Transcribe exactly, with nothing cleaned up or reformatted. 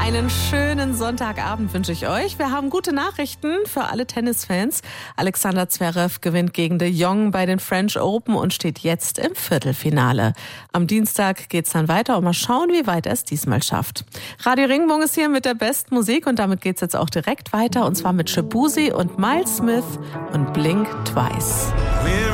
Einen schönen Sonntagabend wünsche ich euch. Wir haben gute Nachrichten für alle Tennisfans. Alexander Zverev gewinnt gegen de Jong bei den French Open und steht jetzt im Viertelfinale. Am Dienstag geht's dann weiter und mal schauen, wie weit er es diesmal schafft. Radio Regenbogen ist hier mit der besten Musik und damit geht's jetzt auch direkt weiter und zwar mit Shaboozey und Miles Smith und Blink Twice. We're